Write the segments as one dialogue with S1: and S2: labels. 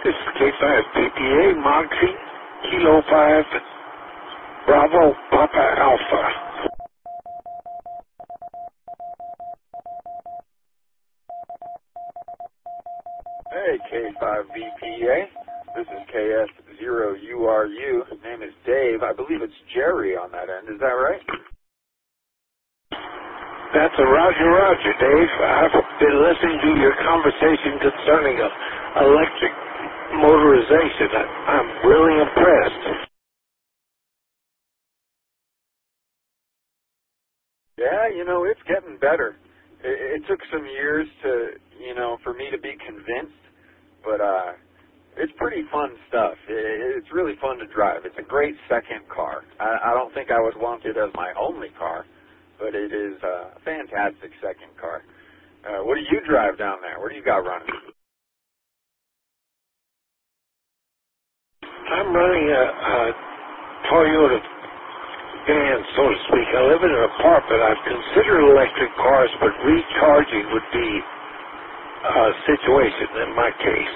S1: This is K5 PPA, Moxie, Kilo 5, Bravo, Papa Alpha.
S2: Hey, K5VPA. This is KF0URU. Name is Dave. I believe it's Jerry on that end. Is that right?
S1: That's a Roger, Dave. I've been listening to your conversation concerning electric motorization. I'm really impressed.
S2: Yeah, it's getting better. It took some years to, for me to be convinced, but it's pretty fun stuff. It's really fun to drive. It's a great second car. I don't think I would want it as my only car, but it is a fantastic second car. What do you drive down there? What do you got running?
S1: I'm running a Toyota van, so to speak. I live in an apartment. I've considered electric cars, but recharging would be a situation in my case.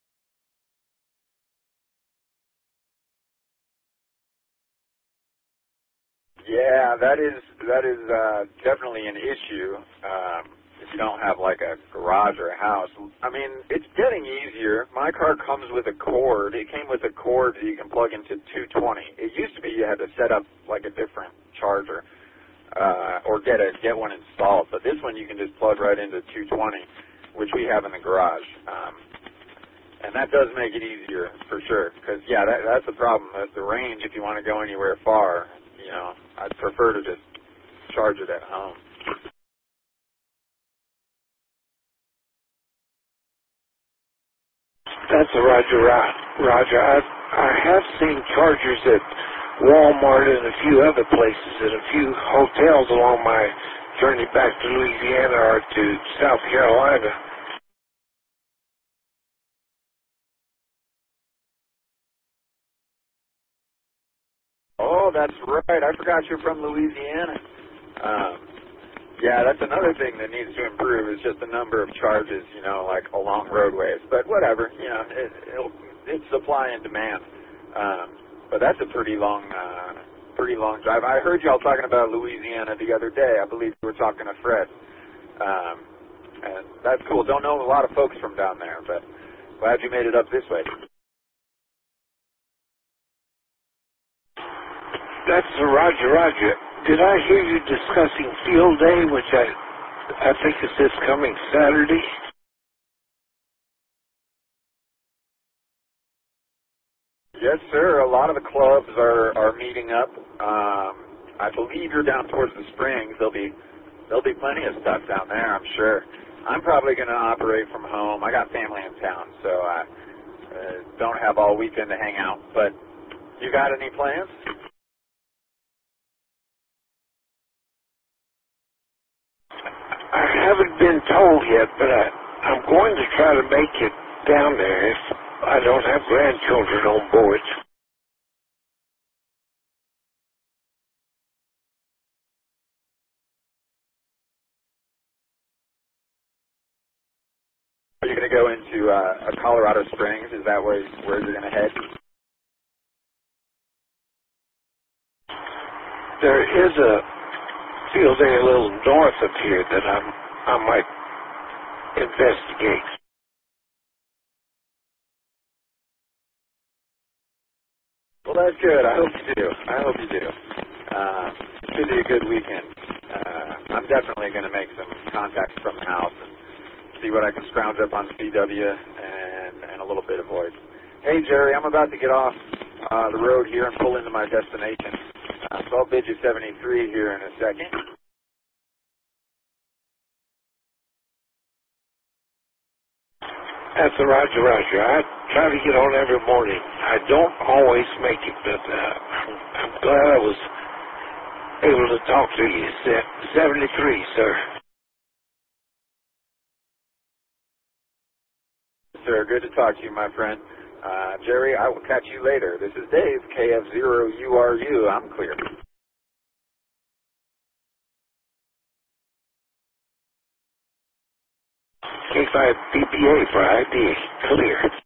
S2: Yeah, that is definitely an issue if you don't have like a garage or a house. I mean, it's getting easier. My car comes with a cord. It came with a cord that you can plug into 220. It used to be you had to set up like a different charger or get one installed. But this one you can just plug right into 220, which we have in the garage. And that does make it easier for sure. Because yeah, that's the problem. That's the range. If you want to go anywhere far, I'd prefer to just charge it at home.
S1: That's a Roger. I have seen chargers at Walmart and a few other places and a few hotels along my journey back to Louisiana or to South Carolina.
S2: Oh, that's right. I forgot you're from Louisiana. Yeah, that's another thing that needs to improve is just the number of charges, like along roadways. But whatever, it's supply and demand. But that's a pretty long drive. I heard y'all talking about Louisiana the other day. I believe you were talking to Fred. And that's cool. Don't know a lot of folks from down there, but glad you made it up this way.
S1: That's a Roger. Did I hear you discussing field day, which I think is this coming Saturday?
S2: Yes, sir. A lot of the clubs are meeting up. I believe you're down towards the Springs. There'll be plenty of stuff down there, I'm sure. I'm probably going to operate from home. I got family in town, so I don't have all weekend to hang out. But you got any plans?
S1: I haven't been told yet, but I'm going to try to make it down there if I don't have grandchildren on board.
S2: Are you going to go into Colorado Springs? Is that where you're going to head?
S1: There is a field day a little north of here that I might investigate.
S2: Well, that's good. I hope you do. It should be a good weekend. I'm definitely going to make some contacts from the house and see what I can scrounge up on CW and a little bit of voice. Hey, Jerry, I'm about to get off the road here and pull into my destination. So I'll bid you 73 here in a second.
S1: That's a Roger. I try to get on every morning. I don't always make it, but I'm glad I was able to talk to you. 73, sir.
S2: Sir, good to talk to you, my friend. Jerry, I will catch you later. This is Dave, KF0URU. I'm clear.
S1: K5 PPA for ID. Clear.